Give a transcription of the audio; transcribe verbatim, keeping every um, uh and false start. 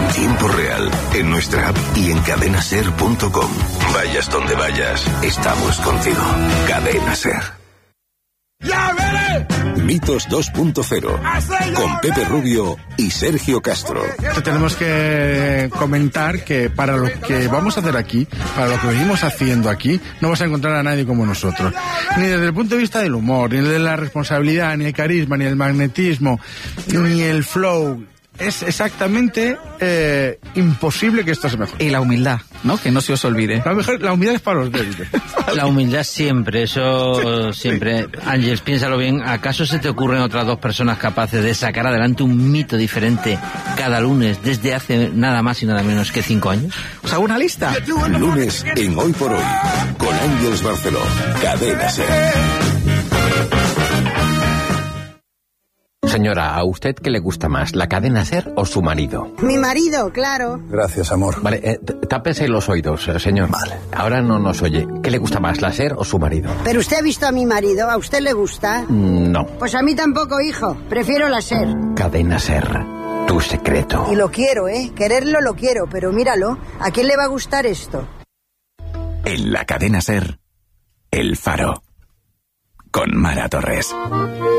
tiempo real, en nuestra app y en cadena ser punto com. Vayas donde vayas, estamos contigo. Cadena Ser. ¡Ya veré! Mitos dos punto cero, con Pepe Rubio y Sergio Castro. Tenemos que comentar que para lo que vamos a hacer aquí, para lo que venimos haciendo aquí, no vas a encontrar a nadie como nosotros. Ni desde el punto de vista del humor, ni de la responsabilidad, ni el carisma, ni el magnetismo, ni el flow. Es exactamente eh, imposible que esto se mejore. Y la humildad, ¿no? Que no se os olvide. La, mejor, la humildad es para los débiles. La humildad siempre, eso siempre. Ángeles, piénsalo bien. ¿Acaso se te ocurren otras dos personas capaces de sacar adelante un mito diferente cada lunes desde hace nada más y nada menos que cinco años? ¿Os hago una lista? Lunes en Hoy por Hoy, con Ángeles Barceló. Cadena Ser. Señora, ¿a usted qué le gusta más, la cadena Ser o su marido? Mi marido, claro. Gracias, amor. Vale, eh, tápese los oídos, eh, señor. Vale. Ahora no nos oye. ¿Qué le gusta más, la Ser o su marido? ¿Pero usted ha visto a mi marido? ¿A usted le gusta? Mm, no. Pues a mí tampoco, hijo. Prefiero la Ser. Cadena Ser, tu secreto. Y lo quiero, ¿eh? Quererlo lo quiero, pero míralo. ¿A quién le va a gustar esto? En la cadena Ser, El Faro, con Mara Torres.